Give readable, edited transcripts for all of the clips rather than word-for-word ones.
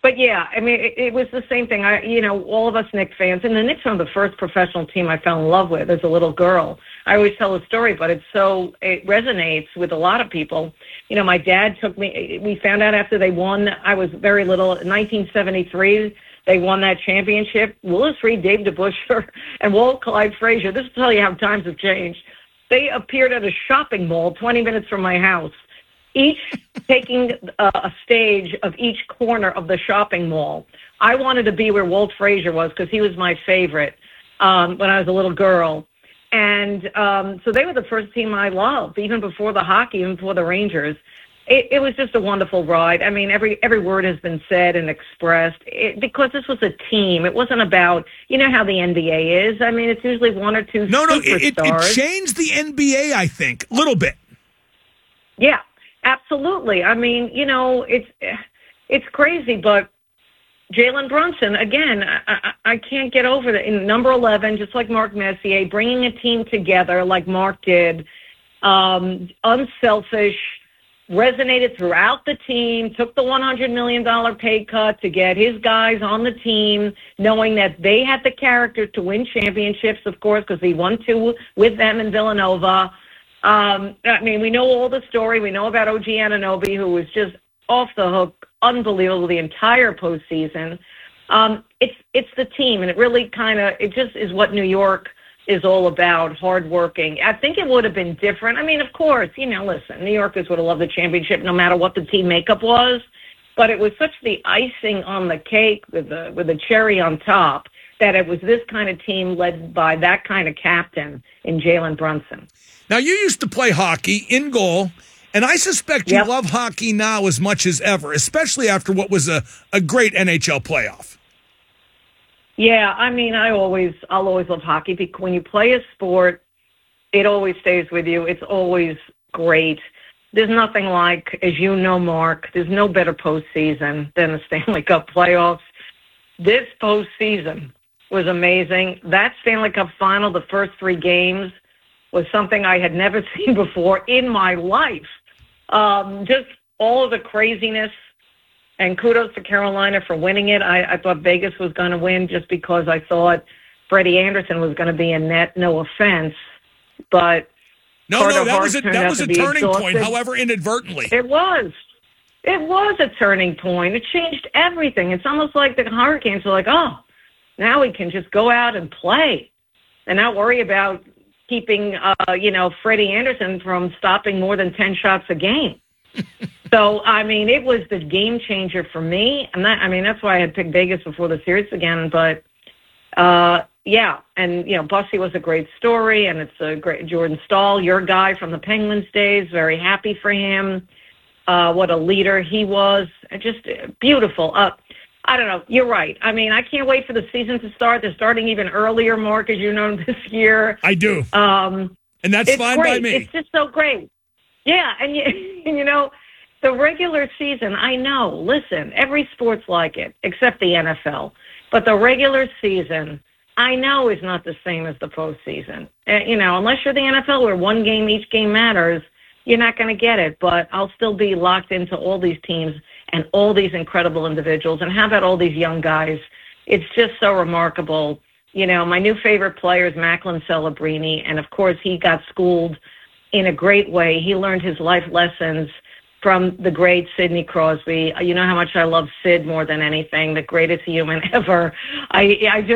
But yeah, I mean, it was the same thing. All of us Knicks fans, and the Knicks were the first professional team I fell in love with as a little girl. I always tell the story, but it resonates with a lot of people. My dad took me. We found out after they won. I was very little. In 1973, they won that championship. Willis Reed, Dave DeBusschere, and Walt Clyde Frazier. This will tell you how times have changed. They appeared at a shopping mall 20 minutes from my house, each taking a stage of each corner of the shopping mall. I wanted to be where Walt Frazier was because he was my favorite when I was a little girl. And so they were the first team I loved, even before the hockey, even before the Rangers. It was just a wonderful ride. I mean, every word has been said and expressed because this was a team. It wasn't about, how the NBA is. I mean, it's usually one or two superstars. It changed the NBA, I think, a little bit. Yeah. Absolutely. I mean, it's crazy, but Jalen Brunson, again, I can't get over that. In number 11, just like Mark Messier, bringing a team together like Mark did, unselfish, resonated throughout the team, took the $100 million pay cut to get his guys on the team, knowing that they had the character to win championships, of course, because he won 2 with them in Villanova. I mean, we know all the story. We know about OG Anunoby, who was just off the hook, unbelievable the entire postseason. It's the team, and it really it just is what New York is all about, hardworking. I think it would have been different. I mean, of course, listen, New Yorkers would have loved the championship no matter what the team makeup was, but it was such the icing on the cake with the cherry on top that it was this kind of team led by that kind of captain in Jalen Brunson. Now, you used to play hockey in goal, and I suspect you love hockey now as much as ever, especially after what was a great NHL playoff. Yeah, I mean, I'll always love hockey because when you play a sport, it always stays with you. It's always great. There's nothing like, as you know, Mark, there's no better postseason than the Stanley Cup playoffs. This postseason was amazing. That Stanley Cup final, the first 3 games, was something I had never seen before in my life. Just all of the craziness, and kudos to Carolina for winning it. I thought Vegas was going to win just because I thought Freddie Anderson was going to be in net. No offense, but that was a turning point. However, inadvertently, it was a turning point. It changed everything. It's almost like the Hurricanes were like, oh, now we can just go out and play and not worry about keeping, Freddie Anderson from stopping more than 10 shots a game. So, I mean, it was the game changer for me. And that's why I had picked Vegas before the series again. But, yeah. And, Bussy was a great story, and it's a great Jordan Staal, your guy from the Penguins days. Very happy for him. What a leader he was. Just beautiful. I don't know. You're right. I mean, I can't wait for the season to start. They're starting even earlier, Mark, as you know, this year. I do. And that's fine great. by me. It's just so great. Yeah, and the regular season, I know, listen, every sport's like it, except the NFL. But the regular season, I know, is not the same as the postseason. Unless you're the NFL where one game, each game matters, you're not going to get it. But I'll still be locked into all these teams and all these incredible individuals. And how about all these young guys? It's just so remarkable. My new favorite player is Macklin Celebrini, and of course he got schooled in a great way. He learned his life lessons from the great Sidney Crosby. You know how much I love Sid more than anything, the greatest human ever. I'm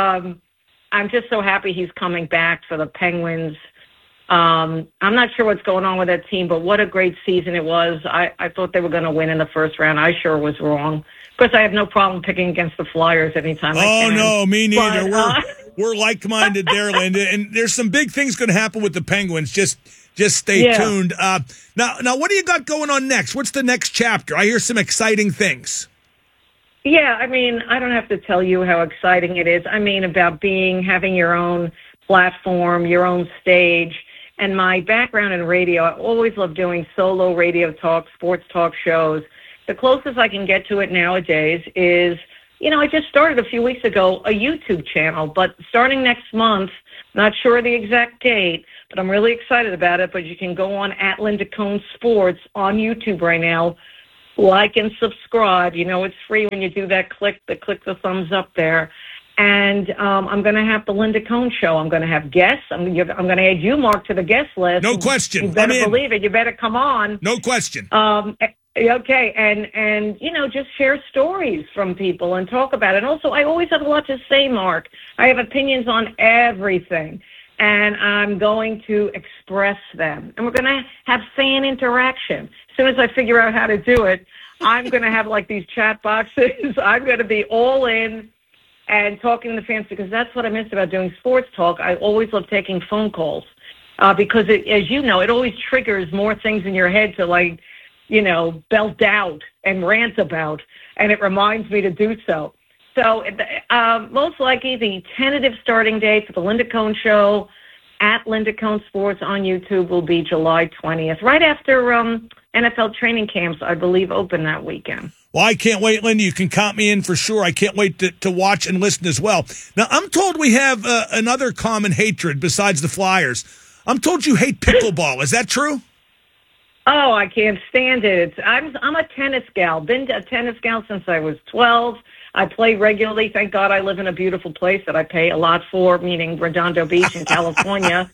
just so happy he's coming back for the Penguins. I'm not sure what's going on with that team, but what a great season it was. I thought they were going to win in the first round. I sure was wrong. Of course, I have no problem picking against the Flyers anytime I can. Oh, no, me neither. But, we're like-minded there, Linda. And there's some big things going to happen with the Penguins. Just stay tuned. Now, what do you got going on next? What's the next chapter? I hear some exciting things. Yeah, I mean, I don't have to tell you how exciting it is. I mean, about having your own platform, your own stage. And my background in radio, I always love doing solo radio talk, sports talk shows. The closest I can get to it nowadays is, I just started a few weeks ago a YouTube channel, but starting next month, not sure the exact date, but I'm really excited about it. But you can go on @Linda Cohn Sports on YouTube right now. like and subscribe. You know, it's free when you do that. Click the thumbs up there. And I'm going to have the Linda Cohn Show. I'm going to have guests. I'm going to add you, Mark, to the guest list. No question. You better believe it. You better come on. No question. Okay, and you know, just share stories from people and talk about it. And also, I always have a lot to say, Mark. I have opinions on everything, and I'm going to express them. And we're going to have fan interaction. As soon as I figure out how to do it, I'm going to have like these chat boxes. I'm going to be all in and talking to the fans, because that's what I miss about doing sports talk. I always love taking phone calls because, as you know, it always triggers more things in your head to, like, you know, belt out and rant about, and it reminds me to do so. So most likely the tentative starting date for the Linda Cohn Show at Linda Cohn Sports on YouTube will be July 20th, right after NFL training camps, I believe, open that weekend. Well, I can't wait, Linda. You can count me in for sure. I can't wait to watch and listen as well. Now, I'm told we have another common hatred besides the Flyers. I'm told you hate pickleball. Is that true? Oh, I can't stand it. I'm a tennis gal. Been a tennis gal since I was 12. I play regularly. Thank God I live in a beautiful place that I pay a lot for, meaning Redondo Beach in California.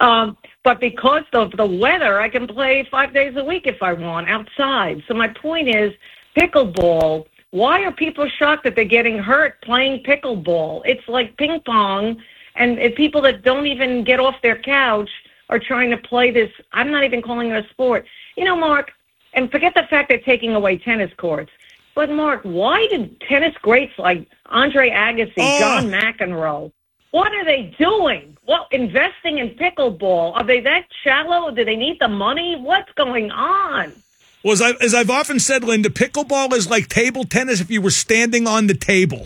But because of the weather, I can play 5 days a week if I want outside. So my point is, pickleball, why are people shocked that they're getting hurt playing pickleball? It's like ping pong, and people that don't even get off their couch are trying to play this. I'm not even calling it a sport. You know, Mark, and forget the fact they're taking away tennis courts, but Mark, why did tennis greats like Andre Agassi, John McEnroe, what are they doing? Well, investing in pickleball, are they that shallow? Do they need the money? What's going on? Well, as I've often said, Linda, pickleball is like table tennis if you were standing on the table.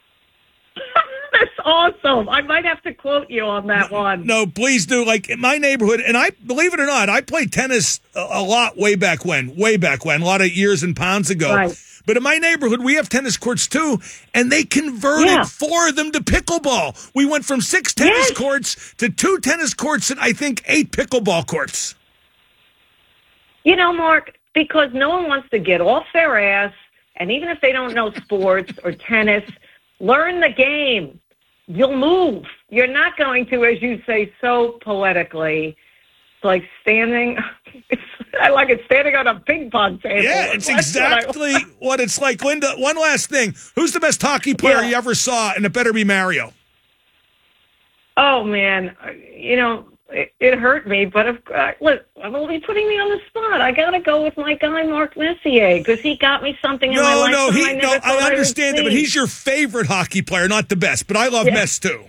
That's awesome. I might have to quote you on that one. No, please do. Like in my neighborhood, and I believe it or not, I played tennis a lot way back when, a lot of years and pounds ago. Right. But in my neighborhood, we have tennis courts too, and they converted 4 of them to pickleball. We went from 6 tennis courts to 2 tennis courts and I think 8 pickleball courts. You know, Mark, because no one wants to get off their ass, and even if they don't know sports or tennis, learn the game. You'll move. You're not going to, as you say so poetically, like standing. I like it, standing on a ping pong table. Yeah, it's exactly what it's like. Linda, one last thing. Who's the best hockey player you ever saw? And it better be Mario. Oh, man. You know, it hurt me, but look, I'm only putting me on the spot. I got to go with my guy, Mark Messier, because he got me something in my life. I understand that, but he's your favorite hockey player, not the best. But I love Mess, too.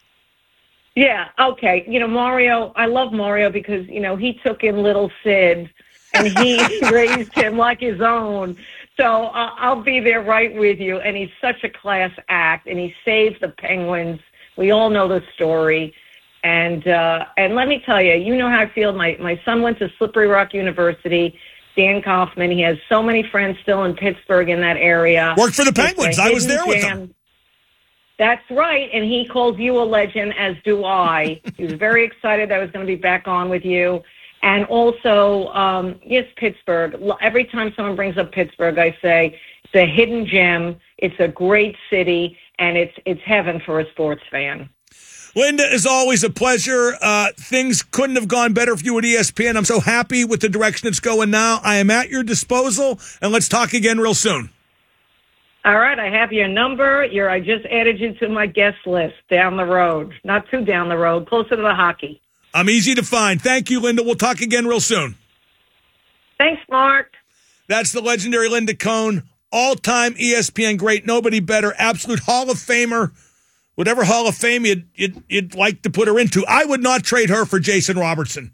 Yeah, okay. You know, Mario, I love Mario because, you know, he took in little Sid, and he raised him like his own. So I'll be there right with you, and he's such a class act, and he saved the Penguins. We all know the story. And let me tell you, you know how I feel. My son went to Slippery Rock University, Dan Kaufman. He has so many friends still in Pittsburgh in that area. Worked for the Penguins. I was there with him. That's right, and he calls you a legend, as do I. He was very excited that I was going to be back on with you. And also, yes, Pittsburgh. Every time someone brings up Pittsburgh, I say it's a hidden gem. It's a great city, and it's heaven for a sports fan. Linda, as always, a pleasure. Things couldn't have gone better for you at ESPN. I'm so happy with the direction it's going now. I am at your disposal, and let's talk again real soon. All right, I have your number. I just added you to my guest list down the road. Not too down the road, closer to the hockey. I'm easy to find. Thank you, Linda. We'll talk again real soon. Thanks, Mark. That's the legendary Linda Cohn, all-time ESPN great, nobody better, absolute Hall of Famer. Whatever Hall of Fame you'd like to put her into. I would not trade her for Jason Robertson.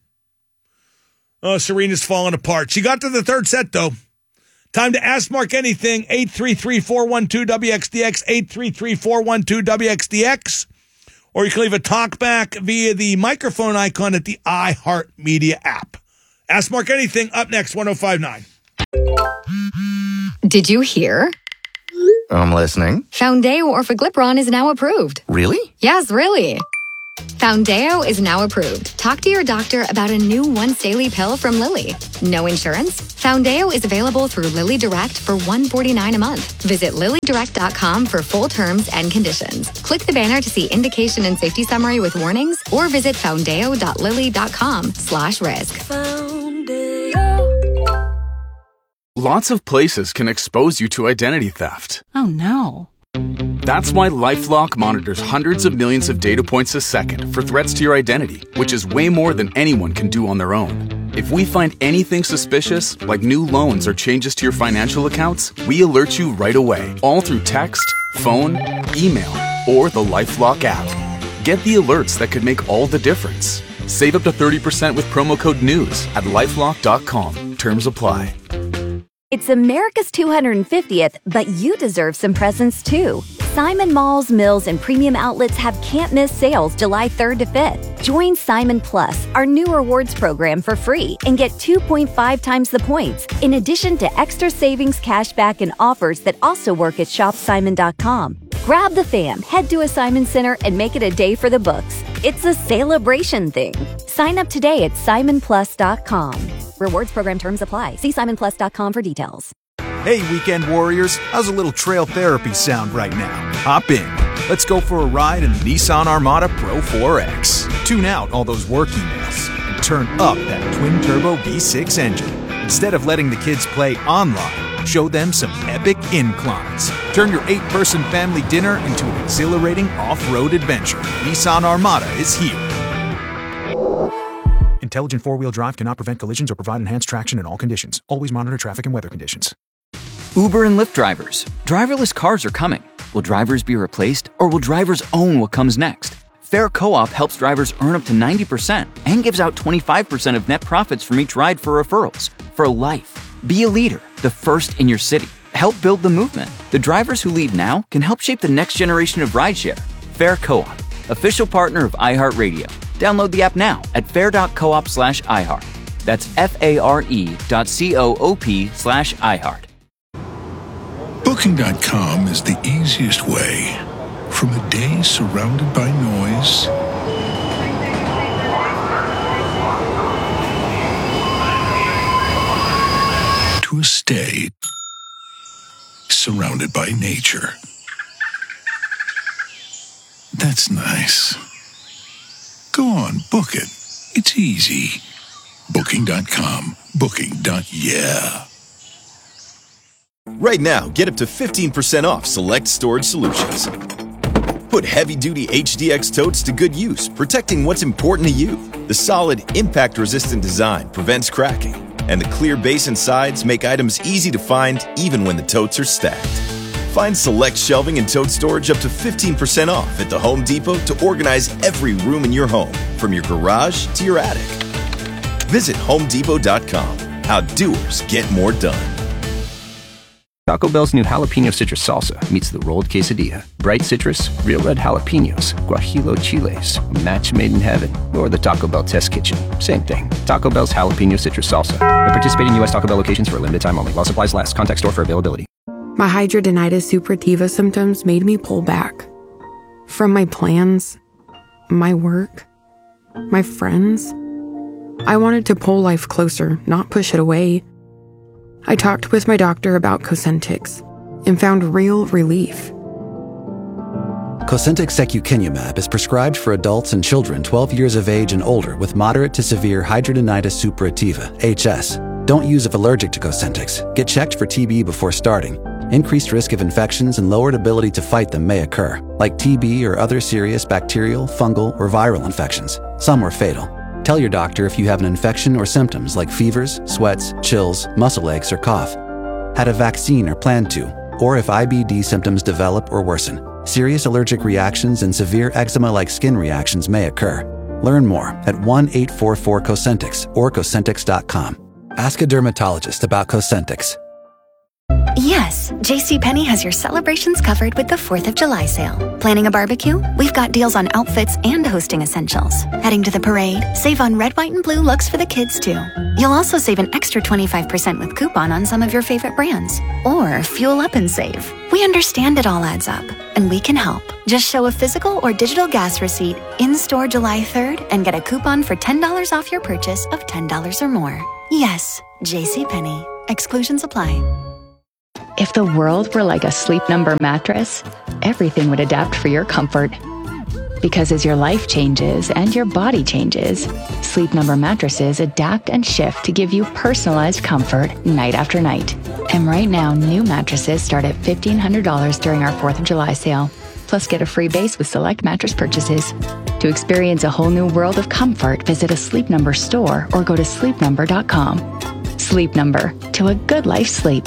Oh, Serena's falling apart. She got to the third set, though. Time to ask Mark anything. 833-412-WXDX, 833-412-WXDX. Or you can leave a talkback via the microphone icon at the iHeartMedia app. Ask Mark anything. Up next, 105.9. Did you hear? I'm listening. Foundayo Orforglipron is now approved. Really? Yes, really. Foundeo is now approved. Talk to your doctor about a new once-daily pill from Lilly. No insurance? Foundeo is available through Lilly Direct for $149 a month. Visit LillyDirect.com for full terms and conditions. Click the banner to see indication and safety summary with warnings, or visit foundeo.lilly.com/risk. Lots of places can expose you to identity theft. Oh no. That's why LifeLock monitors hundreds of millions of data points a second for threats to your identity, which is way more than anyone can do on their own. If we find anything suspicious, like new loans or changes to your financial accounts, we alert you right away, all through text, phone, email, or the LifeLock app. Get the alerts that could make all the difference. Save up to 30% with promo code NEWS at LifeLock.com. Terms apply. It's America's 250th, but you deserve some presents too. Simon Malls, Mills, and Premium Outlets have can't-miss sales July 3rd to 5th. Join Simon Plus, our new rewards program, for free and get 2.5 times the points, in addition to extra savings, cashback, and offers that also work at shopsimon.com. Grab the fam, head to a Simon Center, and make it a day for the books. It's a celebration thing. Sign up today at simonplus.com. Rewards program terms apply. See simonplus.com for details. Hey, weekend warriors, how's a little trail therapy sound right now? Hop in. Let's go for a ride in the Nissan Armada Pro 4X. Tune out all those work emails and turn up that twin-turbo V6 engine. Instead of letting the kids play online, show them some epic inclines. Turn your 8-person family dinner into an exhilarating off-road adventure. Nissan Armada is here. Intelligent four-wheel drive cannot prevent collisions or provide enhanced traction in all conditions. Always monitor traffic and weather conditions. Uber and Lyft drivers. Driverless cars are coming. Will drivers be replaced, or will drivers own what comes next? Fair Co-op helps drivers earn up to 90% and gives out 25% of net profits from each ride for referrals. For life. Be a leader, the first in your city. Help build the movement. The drivers who lead now can help shape the next generation of rideshare. Fair Co-op, official partner of iHeartRadio. Download the app now at fair.coop/iHeart. That's FARE.coop/iHeart. Booking.com is the easiest way. From a day surrounded by noise to a stay surrounded by nature. That's nice. Go on, book it. It's easy. Booking.com. Booking.yeah. Right now, get up to 15% off select storage solutions. Put heavy-duty HDX totes to good use, protecting what's important to you. The solid, impact-resistant design prevents cracking, and the clear base and sides make items easy to find even when the totes are stacked. Find select shelving and tote storage up to 15% off at the Home Depot to organize every room in your home, from your garage to your attic. Visit HomeDepot.com. How doers get more done. Taco Bell's new jalapeno citrus salsa meets the rolled quesadilla. Bright citrus, real red jalapenos, guajillo chiles, a match made in heaven. Or the Taco Bell test kitchen. Same thing. Taco Bell's jalapeno citrus salsa. At participating U.S. Taco Bell locations for a limited time only. While supplies last. Contact store for availability. My hidradenitis suppurativa symptoms made me pull back. From my plans, my work, my friends. I wanted to pull life closer, not push it away. I talked with my doctor about Cosentyx and found real relief. Cosentyx secukinumab is prescribed for adults and children 12 years of age and older with moderate to severe hidradenitis suppurativa, HS. Don't use if allergic to Cosentyx. Get checked for TB before starting. Increased risk of infections and lowered ability to fight them may occur, like TB or other serious bacterial, fungal, or viral infections. Some are fatal. Tell your doctor if you have an infection or symptoms like fevers, sweats, chills, muscle aches, or cough. Had a vaccine or plan to, or if IBD symptoms develop or worsen. Serious allergic reactions and severe eczema-like skin reactions may occur. Learn more at 1-844-COSENTYX or Cosentyx.com. Ask a dermatologist about Cosentyx. Yes, JCPenney has your celebrations covered with the 4th of July sale. Planning a barbecue? We've got deals on outfits and hosting essentials. Heading to the parade? Save on red, white, and blue looks for the kids, too. You'll also save an extra 25% with coupon on some of your favorite brands. Or fuel up and save. We understand it all adds up, and we can help. Just show a physical or digital gas receipt in-store July 3rd and get a coupon for $10 off your purchase of $10 or more. Yes, JCPenney. Exclusions apply. If the world were like a Sleep Number mattress, everything would adapt for your comfort. Because as your life changes and your body changes, Sleep Number mattresses adapt and shift to give you personalized comfort night after night. And right now, new mattresses start at $1,500 during our 4th of July sale. Plus, get a free base with select mattress purchases. To experience a whole new world of comfort, visit a Sleep Number store or go to sleepnumber.com. Sleep Number, to a good life sleep.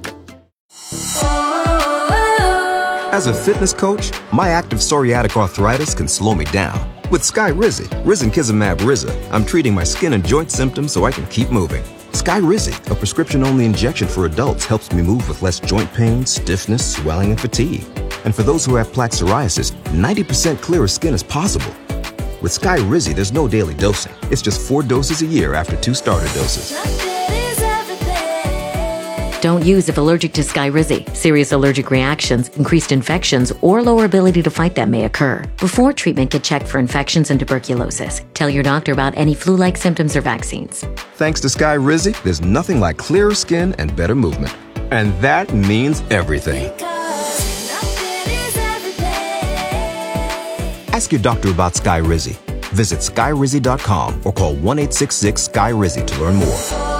As a fitness coach, my active psoriatic arthritis can slow me down. With Skyrizi, risankizumab Riza, I'm treating my skin and joint symptoms so I can keep moving. Skyrizi, a prescription-only injection for adults, helps me move with less joint pain, stiffness, swelling, and fatigue. And for those who have plaque psoriasis, 90% clearer skin is possible. With Skyrizi, there's no daily dosing. It's just 4 doses a year after 2 starter doses. Don't use if allergic to Skyrizi. Serious allergic reactions, increased infections, or lower ability to fight them may occur. Before treatment, get checked for infections and tuberculosis. Tell your doctor about any flu-like symptoms or vaccines. Thanks to Skyrizi, there's nothing like clearer skin and better movement. And that means everything. Ask your doctor about Skyrizi. Visit Skyrizi.com or call 1-866-SKY-RIZI to learn more.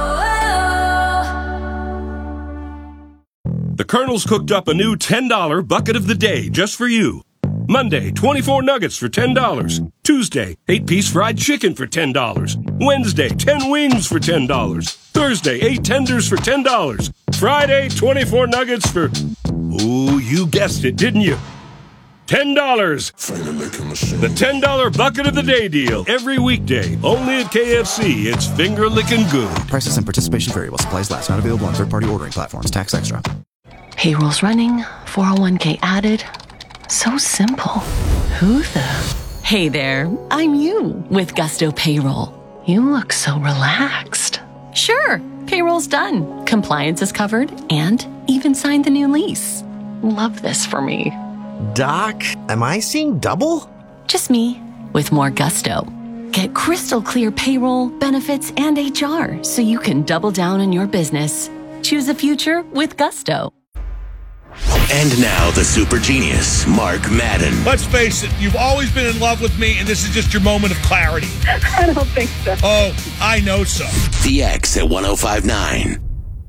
The Colonel's cooked up a new $10 bucket of the day just for you. Monday, 24 nuggets for $10. Tuesday, 8-piece fried chicken for $10. Wednesday, 10 wings for $10. Thursday, 8 tenders for $10. Friday, 24 nuggets for... Ooh, you guessed it, didn't you? $10. The $10 bucket of the day deal. Every weekday. Only at KFC. It's finger licking good. Prices and participation variable. Supplies last. Not available on third-party ordering platforms. Tax extra. Payroll's running. 401k added. So simple. Who the... Hey there. I'm you with Gusto Payroll. You look so relaxed. Sure. Payroll's done. Compliance is covered and even signed the new lease. Love this for me. Doc, am I seeing double? Just me, with more gusto. Get crystal clear payroll, benefits, and HR so you can double down on your business. Choose a future with gusto. And now the super genius, Mark Madden. Let's face it, you've always been in love with me, and this is just your moment of clarity. I don't think so. Oh, I know so. The X at 105.9.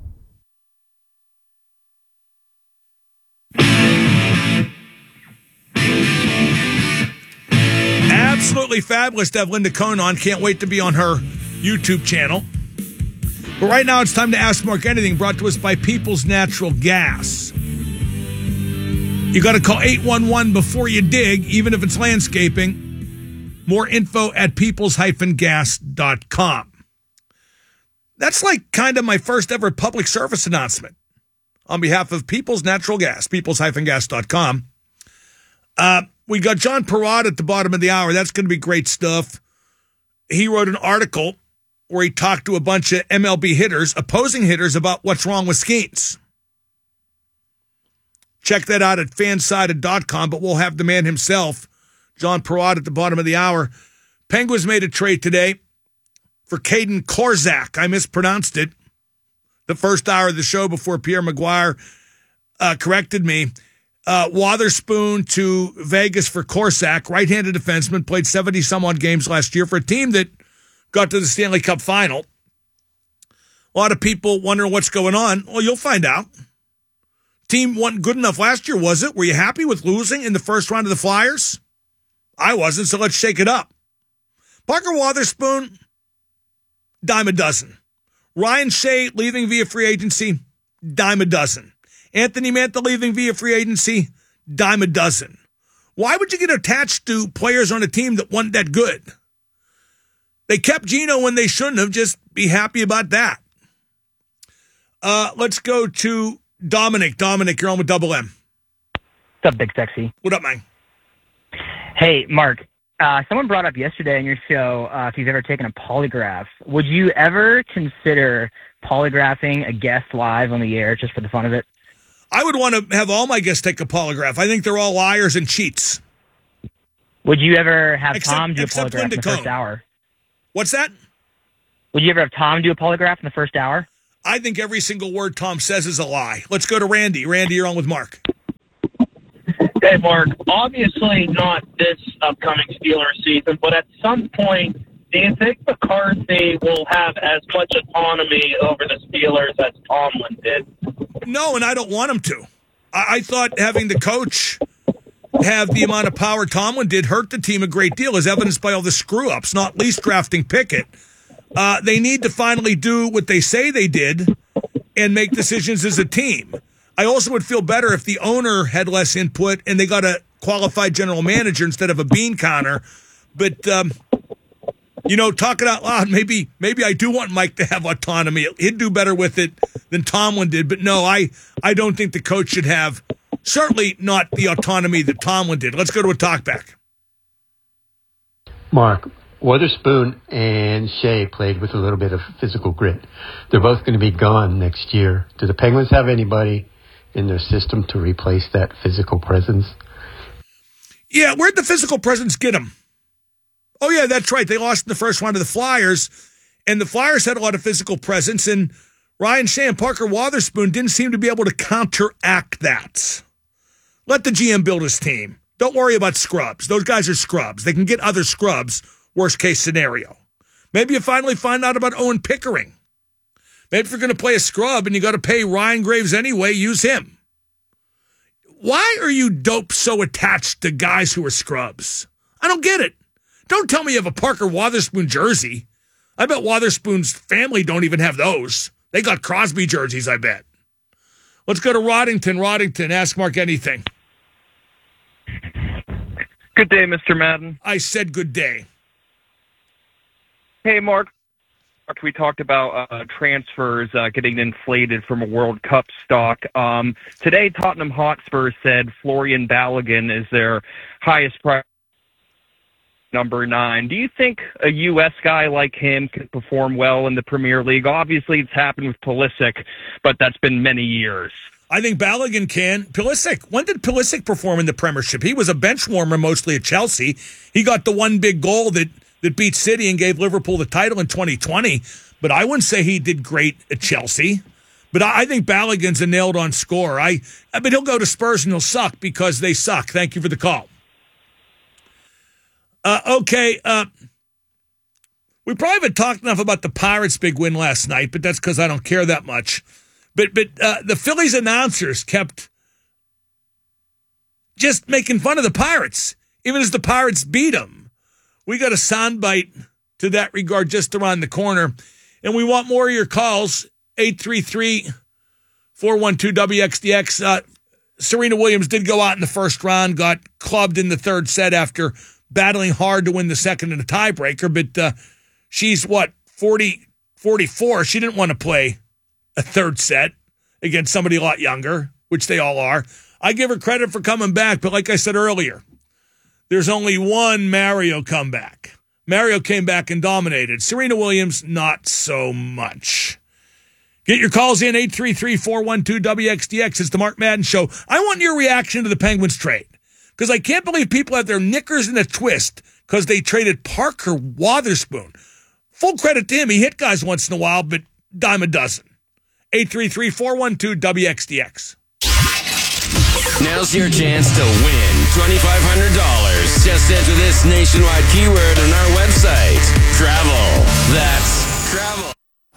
Absolutely fabulous to have Linda Cohn on. Can't wait to be on her YouTube channel. But right now it's time to Ask Mark Anything, brought to us by People's Natural Gas. You got to call 811 before you dig, even if it's landscaping. More info at peoples-gas.com. That's like kind of my first ever public service announcement on behalf of People's Natural Gas, peoples-gas.com. We got John Perrott at the bottom of the hour. That's going to be great stuff. He wrote an article where he talked to a bunch of MLB hitters, opposing hitters, about what's wrong with Skeens. Check that out at fansided.com, but we'll have the man himself, John Perrott, at the bottom of the hour. Penguins made a trade today for Caden Korczak. I mispronounced it the first hour of the show before Pierre Maguire corrected me. Wotherspoon to Vegas for Korczak, right-handed defenseman, played 70-some-odd games last year for a team that got to the Stanley Cup final. A lot of people wondering what's going on. Well, you'll find out. Team wasn't good enough last year, was it? Were you happy with losing in the first round of the Flyers? I wasn't, so let's shake it up. Parker Wotherspoon, dime a dozen. Ryan Shea leaving via free agency, dime a dozen. Anthony Mantha leaving via free agency, dime a dozen. Why would you get attached to players on a team that wasn't that good? They kept Gino when they shouldn't have. Just be happy about that. Let's go to Dominic. Dominic, you're on with Double M. What's up, Big Sexy? What up, man? Hey, Mark. Someone brought up yesterday on your show if you've ever taken a polygraph. Would you ever consider polygraphing a guest live on the air just for the fun of it? I would want to have all my guests take a polygraph. I think they're all liars and cheats. Would you ever have Tom do a polygraph in the first hour? What's that? Would you ever have Tom do a polygraph in the first hour? I think every single word Tom says is a lie. Let's go to Randy. Randy, you're on with Mark. Hey, Mark. Obviously not this upcoming Steelers season, but at some point, do you think McCarthy will have as much autonomy over the Steelers as Tomlin did? No, and I don't want him to. I thought having the coach have the amount of power Tomlin did hurt the team a great deal, as evidenced by all the screw-ups, not least drafting Pickett. They need to finally do what they say they did and make decisions as a team. I also would feel better if the owner had less input and they got a qualified general manager instead of a bean counter. But, talking out loud, maybe I do want Mike to have autonomy. He'd do better with it than Tomlin did. But no, I don't think the coach should have, certainly not the autonomy that Tomlin did. Let's go to a talkback. Mark, Witherspoon and Shea played with a little bit of physical grit. They're both going to be gone next year. Do the Penguins have anybody in their system to replace that physical presence? Yeah, where'd the physical presence get them? Oh, yeah, that's right. They lost in the first round to the Flyers, and the Flyers had a lot of physical presence, and Ryan Shea and Parker Wotherspoon didn't seem to be able to counteract that. Let the GM build his team. Don't worry about scrubs. Those guys are scrubs. They can get other scrubs, worst case scenario. Maybe you finally find out about Owen Pickering. Maybe if you're going to play a scrub and you got to pay Ryan Graves anyway, use him. Why are you dopes so attached to guys who are scrubs? I don't get it. Don't tell me you have a Parker Wotherspoon jersey. I bet Wotherspoon's family don't even have those. They got Crosby jerseys, I bet. Let's go to Roddington. Roddington, ask Mark anything. Good day, Mr. Madden. I said good day. Hey, Mark. We talked about transfers getting inflated from a World Cup stock. Today, Tottenham Hotspur said Florian Balogun is their highest price, number 9. Do you think a U.S. guy like him can perform well in the Premier League? Obviously, it's happened with Pulisic, but that's been many years. I think Balogun can. Pulisic, when did Pulisic perform in the Premiership? He was a bench warmer mostly at Chelsea. He got the one big goal that beat City and gave Liverpool the title in 2020. But I wouldn't say he did great at Chelsea. But I think Balogun's a nailed-on scorer. But he'll go to Spurs and he'll suck because they suck. Thank you for the call. Okay. We probably haven't talked enough about the Pirates' big win last night, but that's because I don't care that much. But the Phillies announcers kept just making fun of the Pirates, even as the Pirates beat them. We got a soundbite to that regard just around the corner. And we want more of your calls, 833-412-WXDX. Serena Williams did go out in the first round, got clubbed in the third set after battling hard to win the second in a tiebreaker. But she's, 44? She didn't want to play a third set against somebody a lot younger, which they all are. I give her credit for coming back, but like I said earlier, there's only one Mario comeback. Mario came back and dominated. Serena Williams, not so much. Get your calls in, 833-412-WXDX. It's the Mark Madden Show. I want your reaction to the Penguins trade, because I can't believe people have their knickers in a twist because they traded Parker Wotherspoon. Full credit to him. He hit guys once in a while, but dime a dozen. 833-412-WXDX. Now's your chance to win $2,500. Just enter this nationwide keyword on our website. Travel. That's